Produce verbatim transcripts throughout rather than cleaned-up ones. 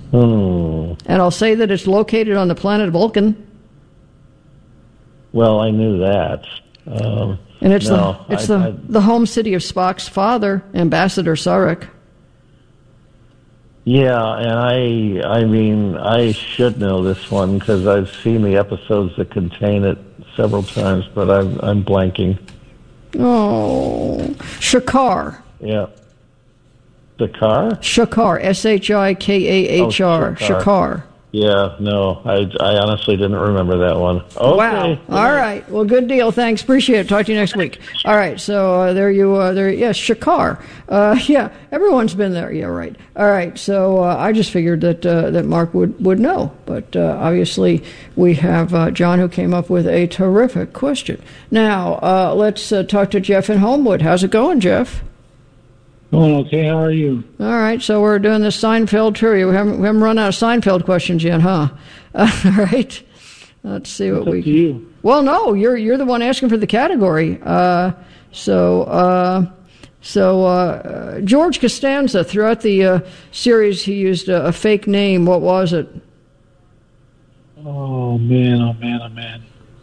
Hmm. And I'll say that it's located on the planet Vulcan. Well, I knew that. Um, and it's no, the it's I, the, I, the home city of Spock's father, Ambassador Sarek. Yeah, and I I mean, I should know this one because I've seen the episodes that contain it several times, but I'm, I'm blanking. Oh, Shakaar. Yeah. Shakaar? Shakaar, S H I K A H R, oh, Shakaar. Shakaar. Yeah, no, I, I honestly didn't remember that one. Okay. Wow. All right. Well, good deal. Thanks. Appreciate it. Talk to you next week. All right. So uh, there you are. There. Yes, Shakaar. Uh, yeah, everyone's been there. Yeah, right. All right. So uh, I just figured that uh, that Mark would, would know. But uh, obviously we have uh, John who came up with a terrific question. Now, uh, let's uh, talk to Jeff in Homewood. How's it going, Jeff? Going okay. How are you? All right. So we're doing this Seinfeld trivia. We haven't, we haven't run out of Seinfeld questions yet, huh? Uh, all right. Let's see what It's up we. to you. Well, no, you're you're the one asking for the category. Uh, so uh, so uh, George Costanza. Throughout the uh, series, he used a, a fake name. What was it? Oh man! Oh man! Oh man!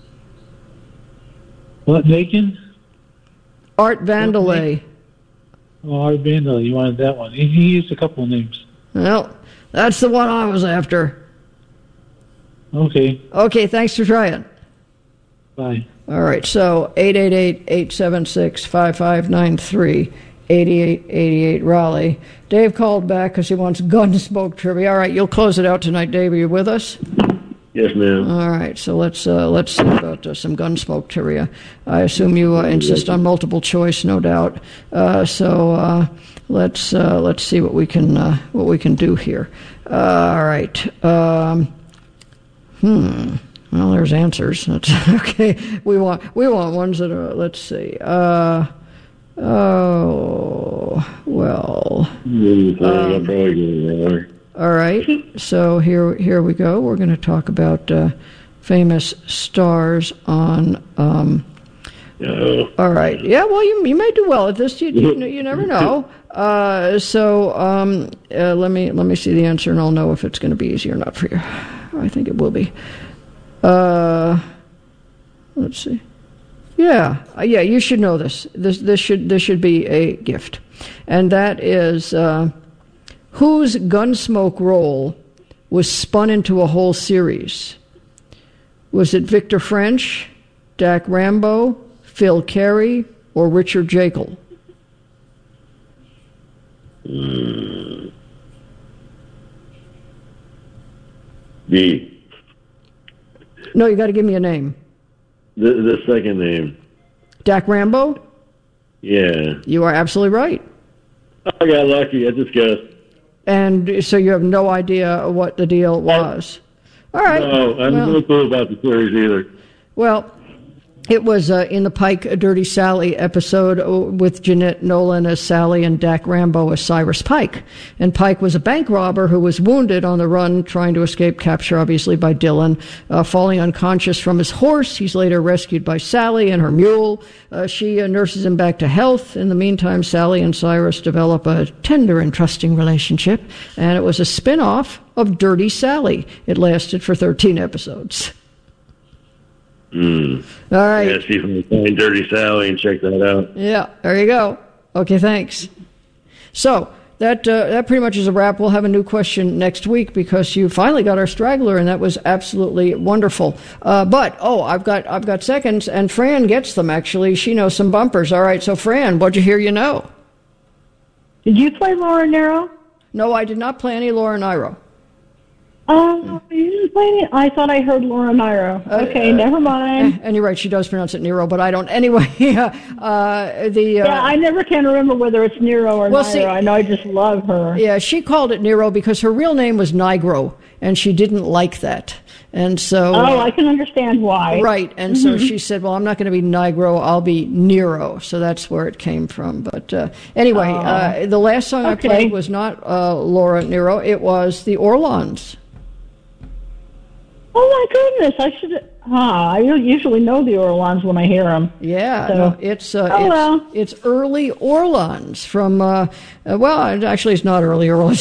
What, Bacon? Art Vandelay. Oh, Art Vandal. You wanted that one. He, he used a couple of names. Well, that's the one I was after. Okay. Okay, thanks for trying. Bye. All right, so eight eight eight, eight seven six, five five nine three, eight eight eight eight Raleigh. Dave called back because he wants Gunsmoke trivia. All right, you'll close it out tonight, Dave. Are you with us? Yes, ma'am. All right, so let's uh, let's see about uh, some Gunsmoke trivia. I assume you uh, insist on multiple choice, no doubt. Uh, so uh, let's uh, let's see what we can uh, what we can do here. Uh, all right. Um, hmm. Well, there's answers. That's okay. We want we want ones that are. Let's see. Uh, oh well. Um, all right. So here here we go. We're going to talk about uh, famous stars on. Um, Uh, all right. Yeah. Well, you you may do well at this. You you, you never know. Uh, so um, uh, let me let me see the answer, and I'll know if it's going to be easy or not for you. I think it will be. Uh, let's see. Yeah, uh, yeah. You should know this. This this should this should be a gift, and that is uh, whose Gunsmoke role was spun into a whole series. Was it Victor French, Dak Rambo, Phil Carey, or Richard Jekyll? Mm. D. No, you got to give me a name. The, the second name. Dak Rambo? Yeah. You are absolutely right. I got lucky. I just guessed. And so you have no idea what the deal was. All right. No, I well, don't know clue about the series either. Well, it was uh, in the Pike Dirty Sally episode with Jeanette Nolan as Sally and Dak Rambo as Cyrus Pike. And Pike was a bank robber who was wounded on the run, trying to escape capture, obviously, by Dylan. Uh, falling unconscious from his horse, he's later rescued by Sally and her mule. Uh, she uh, nurses him back to health. In the meantime, Sally and Cyrus develop a tender and trusting relationship. And it was a spin-off of Dirty Sally. It lasted for thirteen episodes. Mm. All right. Yeah, see if we can find Dirty Sally and check that out. Yeah, there you go. Okay, thanks. So that uh, that pretty much is a wrap. We'll have a new question next week because you finally got our straggler, and that was absolutely wonderful. Uh, but oh, I've got I've got seconds, and Fran gets them. Actually, she knows some bumpers. All right, so Fran, what'd you hear? You know? Did you play Laura Nero? No, I did not play any Laura Nyro. Oh, you didn't play it? I thought I heard Laura Nyro. Okay, uh, never mind. And you're right, she does pronounce it Nero, but I don't. Anyway, uh, the uh, yeah, I never can remember whether it's Nero or well, Nyro. See, I know I just love her. Yeah, she called it Nero because her real name was Nigro, and she didn't like that. And so, oh, I can understand why. Right, and mm-hmm. so she said, "Well, I'm not going to be Nigro; I'll be Nero." So that's where it came from. But uh, anyway, oh. uh, the last song okay. I played was not uh, Laura Nero; it was the Orlons. Oh my goodness! I should. Huh, I usually know the Orlons when I hear them. Yeah, so. no, it's uh, oh, it's, well. it's early Orlons from. Uh, uh, well, actually, it's not early Orlons.